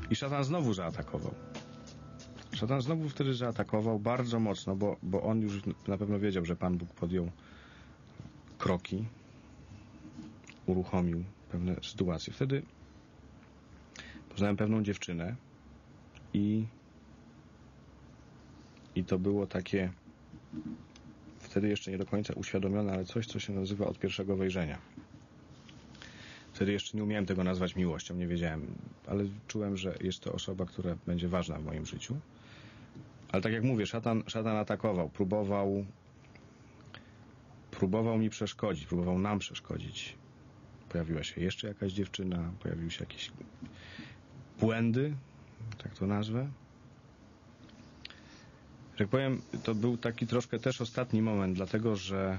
I szatan znowu zaatakował. Szatan znowu wtedy zaatakował bardzo mocno, bo on już na pewno wiedział, że Pan Bóg podjął kroki, uruchomił pewne sytuacje. Wtedy poznałem pewną dziewczynę i to było takie wtedy jeszcze nie do końca uświadomione, ale coś, co się nazywa od pierwszego wejrzenia. Wtedy jeszcze nie umiałem tego nazwać miłością, nie wiedziałem, ale czułem, że jest to osoba, która będzie ważna w moim życiu. Ale tak jak mówię, szatan atakował, próbował mi przeszkodzić, próbował nam przeszkodzić. Pojawiła się jeszcze jakaś dziewczyna, pojawiły się jakieś błędy, tak to nazwę. Że tak powiem, to był taki troszkę też ostatni moment, dlatego że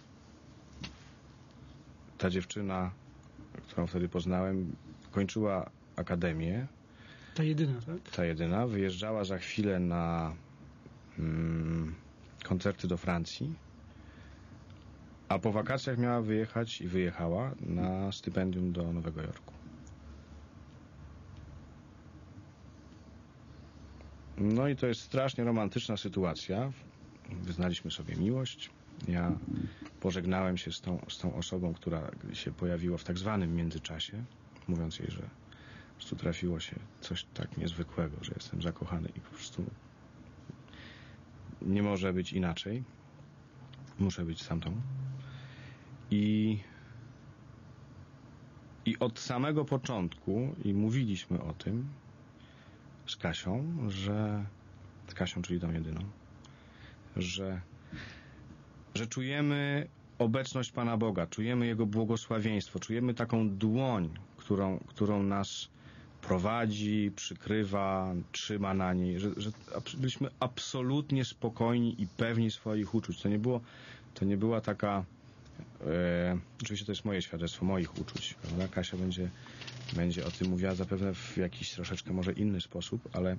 ta dziewczyna, którą wtedy poznałem, kończyła akademię. Ta jedyna, tak? Ta jedyna. Wyjeżdżała za chwilę na koncerty do Francji, a po wakacjach miała wyjechać i wyjechała na stypendium do Nowego Jorku. No i to jest strasznie romantyczna sytuacja. Wyznaliśmy sobie miłość. Ja pożegnałem się z tą osobą, która się pojawiła w tak zwanym międzyczasie, mówiąc jej, że po prostu trafiło się coś tak niezwykłego, że jestem zakochany i po prostu nie może być inaczej. Muszę być z tamtą. I od samego początku, i mówiliśmy o tym z Kasią, z Kasią, czyli tą jedyną, że czujemy obecność Pana Boga, czujemy Jego błogosławieństwo, czujemy taką dłoń, którą nas prowadzi, przykrywa, trzyma na niej, że byliśmy absolutnie spokojni i pewni swoich uczuć. To nie była taka oczywiście to jest moje świadectwo, moich uczuć, prawda? Kasia będzie o tym mówiła zapewne w jakiś troszeczkę może inny sposób, ale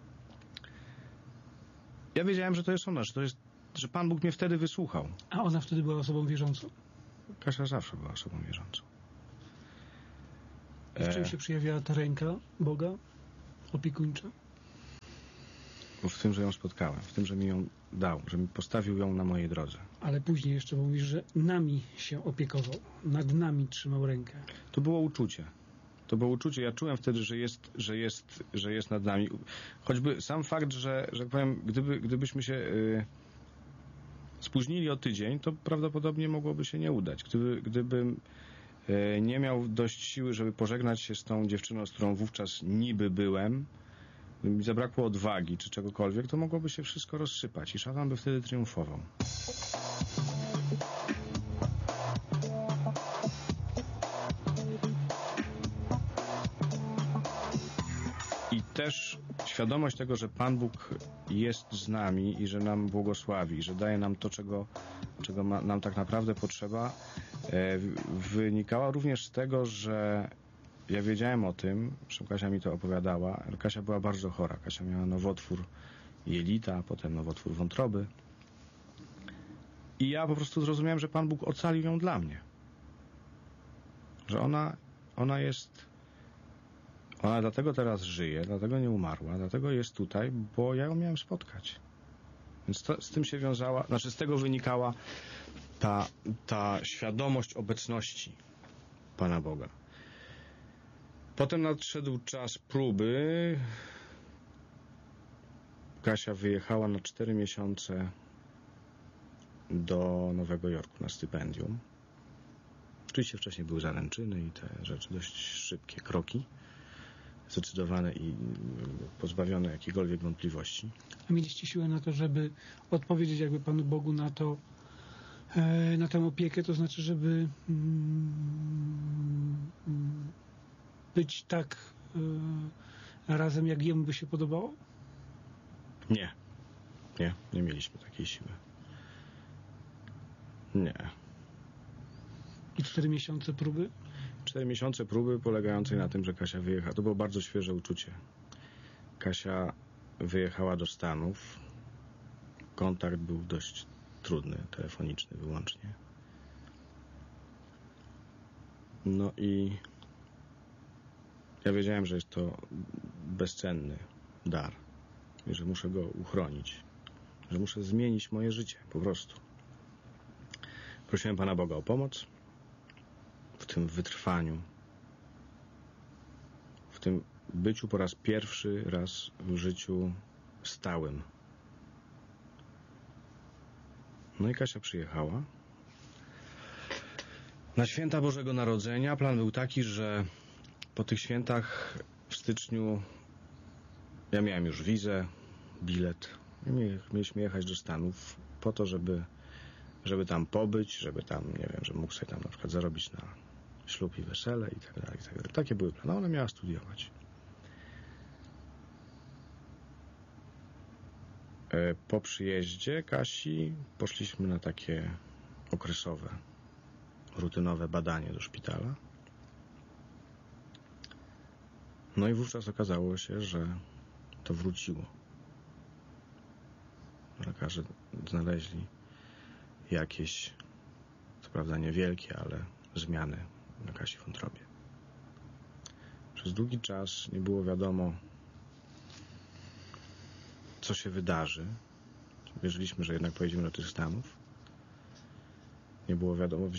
ja wiedziałem, że to jest ona, że Pan Bóg mnie wtedy wysłuchał. A ona wtedy była osobą wierzącą? Kasia zawsze była osobą wierzącą. W czym się przejawiała ta ręka Boga opiekuńcza? W tym, że ją spotkałem, w tym, że mi ją dał, że mi postawił ją na mojej drodze. Ale później jeszcze mówisz, że nami się opiekował, nad nami trzymał rękę. To było uczucie. Ja czułem wtedy, że jest nad nami. Choćby sam fakt, że tak powiem, gdybyśmy się spóźnili o tydzień, to prawdopodobnie mogłoby się nie udać. Gdybym nie miał dość siły, żeby pożegnać się z tą dziewczyną, z którą wówczas niby byłem, gdyby mi zabrakło odwagi czy czegokolwiek, to mogłoby się wszystko rozsypać i szatan by wtedy triumfował. I też świadomość tego, że Pan Bóg jest z nami i że nam błogosławi, że daje nam to, czego nam tak naprawdę potrzeba, wynikała również z tego, że ja wiedziałem o tym, że Kasia mi to opowiadała. Kasia była bardzo chora. Kasia miała nowotwór jelita, a potem nowotwór wątroby. I ja po prostu zrozumiałem, że Pan Bóg ocalił ją dla mnie. Że ona dlatego teraz żyje, dlatego nie umarła, dlatego jest tutaj, bo ja ją miałem spotkać. Więc z tym się wiązała, z tego wynikała ta świadomość obecności Pana Boga. Potem nadszedł czas próby. Kasia wyjechała na 4 miesiące do Nowego Jorku na stypendium. Oczywiście wcześniej były zaręczyny i te rzeczy, dość szybkie kroki, zdecydowane i pozbawione jakichkolwiek wątpliwości. A mieliście siłę na to, żeby odpowiedzieć jakby Panu Bogu na to, na tę opiekę, to znaczy, żeby być tak razem, jak Jemu by się podobało? Nie mieliśmy takiej siły. Nie. I 4 miesiące próby? 4 miesiące próby polegającej na tym, że Kasia wyjechała. To było bardzo świeże uczucie. Kasia wyjechała do Stanów. Kontakt był dość trudny, telefoniczny wyłącznie. No i Ja wiedziałem, że jest to bezcenny dar i że muszę go uchronić, że muszę zmienić moje życie, po prostu. Prosiłem Pana Boga o pomoc w tym wytrwaniu, w tym byciu po raz pierwszy raz w życiu stałym. No i Kasia przyjechała. Na święta Bożego Narodzenia plan był taki, że po tych świętach w styczniu ja miałem już wizę, bilet. Mieliśmy jechać do Stanów po to, żeby tam pobyć, żeby tam, nie wiem, że mógł sobie tam na przykład zarobić na ślub i wesele i tak dalej, i tak dalej. Takie były plany. Ona miała studiować. Po przyjeździe Kasi poszliśmy na takie okresowe, rutynowe badanie do szpitala. No i wówczas okazało się, że to wróciło. Lekarze znaleźli jakieś, co prawda niewielkie, ale zmiany na Kasi wątrobie. Przez długi czas nie było wiadomo, co się wydarzy. Wierzyliśmy, że jednak pojedziemy do tych Stanów. Nie było wiadomo,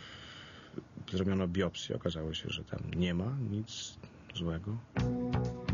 zrobiono biopsję, okazało się, że tam nie ma nic złego.